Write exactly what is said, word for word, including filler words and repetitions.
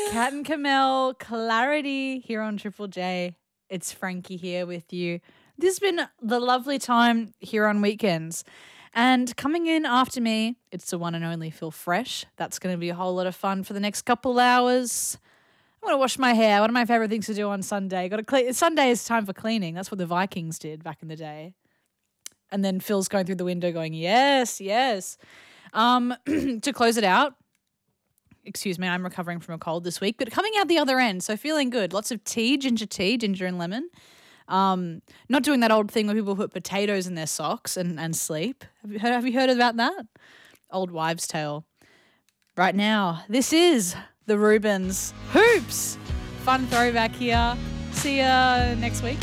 Kat and Camille, Clarity here on Triple J. It's Frankie here with you. This has been the lovely time here on weekends. And coming in after me, it's the one and only Phil Fresh. That's going to be a whole lot of fun for the next couple hours. I'm going to wash my hair. One of my favourite things to do on Sunday. Got to clean. Sunday is time for cleaning. That's what the Vikings did back in the day. And then Phil's going through the window going, yes, yes. Um, to close it out, excuse me, I'm recovering from a cold this week, but coming out the other end, so feeling good. Lots of tea, ginger tea, ginger and lemon. Um, not doing that old thing where people put potatoes in their socks and, and sleep. Have you heard, have you heard about that? Old wives' tale. Right now, this is the Rubens Hoops. Fun throwback here. See ya next week.